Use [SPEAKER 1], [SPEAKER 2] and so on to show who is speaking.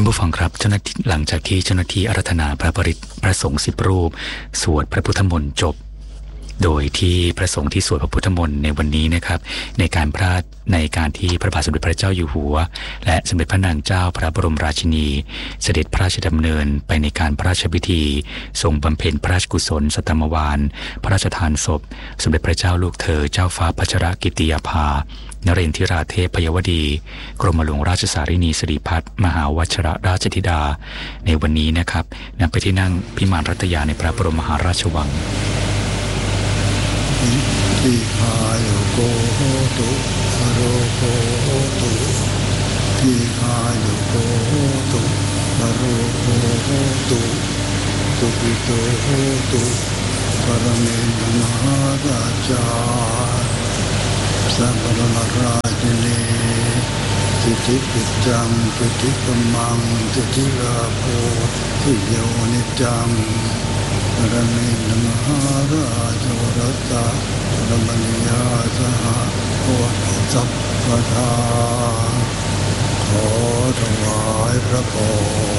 [SPEAKER 1] านผู้ฟังครับเจ้าหน้าที่หลังจากที่เจ้าหน้าที่อาราธนาพระปริตรพระสงฆ์10 รูปสวดพระพุทธมนต์จบโดยที่พระสงฆ์ที่สวดพระพุทธมนต์ในวันนี้นะครับในการที่พระบาทสมเด็จพระเจ้าอยู่หัวและสมเด็จพระนางเจ้าพระบรมราชินีเสด็จพระราชดำเนินไปในการพระราชพิธีทรงบำเพ็ญพระราชกุศลสัตมวาลพระราชทานศพสมเด็จพระเจ้าลูกเธอเจ้าฟ้าพัชรกิติยาภานเรนทิราเทพพยวดีกรมหลวงราชสารินีสิริพัฒน์มหาวชรราชธิดาในวันนี้นะครับนำไปที่นั่งพิมานรัตยาในพระบรมมหาราชวัง
[SPEAKER 2] อิหายโกโหตุอโรโกโหตุอิหายโกโหตุอโรโกโหตุตุปิโตโหตุปรเมณมหาราชาสัพพะมราชินีสิทธิปิจังปิติกมังสิทธิลาโภทิโยนิจังปรเมณมหาราชวรัตตะปรมณียาสหโอสัพพทาขอถวายพระพร